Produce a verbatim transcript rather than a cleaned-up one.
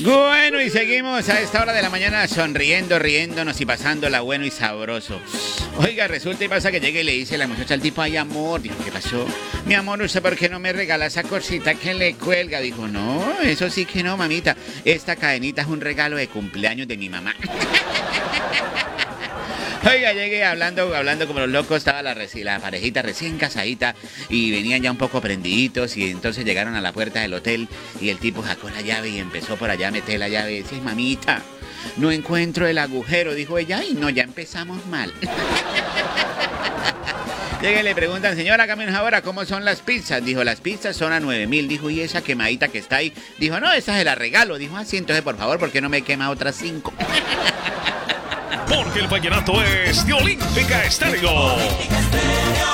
Bueno, y seguimos a esta hora de la mañana sonriendo, riéndonos y pasándola bueno y sabroso. Oiga, resulta y pasa que llega y le dice la muchacha al tipo, ay, amor, dijo, ¿qué pasó? Mi amor, ¿usted por qué no me regala esa cosita que le cuelga? Dijo, no, eso sí que no, mamita. Esta cadenita es un regalo de cumpleaños de mi mamá. Oiga, llegué hablando, hablando como los locos, estaba la, la parejita recién casadita y venían ya un poco prendiditos y entonces llegaron a la puerta del hotel y el tipo sacó la llave y empezó por allá a meter la llave y decía, mamita, no encuentro el agujero, dijo ella, y no, ya empezamos mal. Llega y le preguntan, señora, cámbianos ahora, ¿cómo son las pizzas? Dijo, las pizzas son a nueve mil. Dijo, ¿y esa quemadita que está ahí? Dijo, no, esa se la regalo. Dijo, así, entonces, por favor, ¿por qué no me quema otras cinco? Porque el vallenato es de Olímpica Estéreo.